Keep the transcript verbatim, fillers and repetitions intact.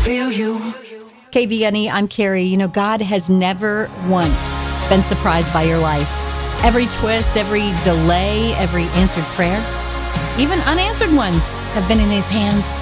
feel you. K B N E, I'm Carrie. You know, God has never once been surprised by your life. Every twist, every delay, every answered prayer, even unanswered ones have been in his hands